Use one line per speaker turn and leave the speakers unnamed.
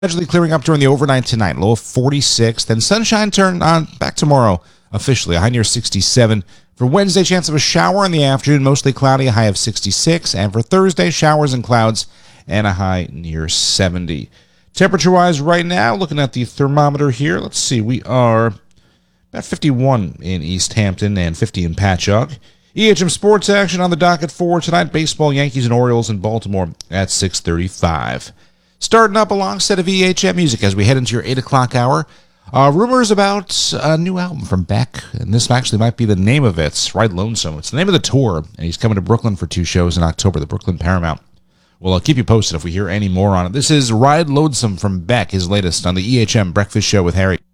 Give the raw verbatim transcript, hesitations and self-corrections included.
Gradually clearing up during the overnight tonight, low of forty-six. Then sunshine turn on back tomorrow officially, a high near sixty-seven. For Wednesday, chance of a shower in the afternoon, mostly cloudy, a high of sixty-six. And for Thursday, showers and clouds and a high near seventy. Temperature-wise right now, looking at the thermometer here, let's see, we are about fifty-one in East Hampton and fifty in Patchogue. E H M sports action on the docket for tonight, baseball, Yankees and Orioles in Baltimore at six thirty-five. Starting up along set of E H M music as we head into your eight o'clock hour. Uh, rumors about a new album from Beck, and this actually might be the name of it, Ride Lonesome. It's the name of the tour, and he's coming to Brooklyn for two shows in October, the Brooklyn Paramount. Well, I'll keep you posted if we hear any more on it. This is Ride Lonesome from Beck, his latest on the E H M Breakfast Show with Harry.